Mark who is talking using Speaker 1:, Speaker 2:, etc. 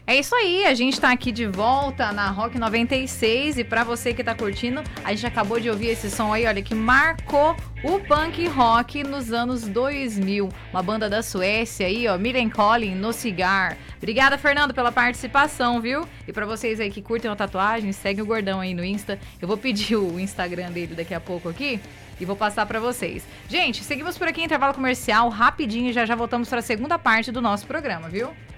Speaker 1: É isso aí, a gente tá aqui de volta na Rock 96 e pra você que tá curtindo, a gente acabou de ouvir esse som aí, olha, que marcou o punk rock nos anos 2000. Uma banda da Suécia aí, ó, Millencolin no Cigar. Obrigada, Fernando, pela participação, viu? E pra vocês aí que curtem a tatuagem, segue o Gordão aí no Insta. Eu vou pedir o Instagram dele daqui a pouco aqui e vou passar pra vocês. Gente, seguimos por aqui, intervalo comercial, rapidinho, e já voltamos para a segunda parte do nosso programa, viu?